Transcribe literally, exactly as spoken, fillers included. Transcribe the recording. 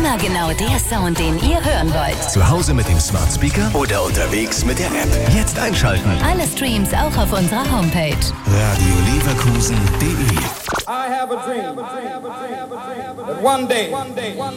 Immer genau der Sound, den ihr hören wollt. Zu Hause mit dem Smart Speaker oder unterwegs mit der App. Jetzt einschalten. Alle Streams auch auf unserer Homepage. radio leverkusen punkt de. I have a dream that one day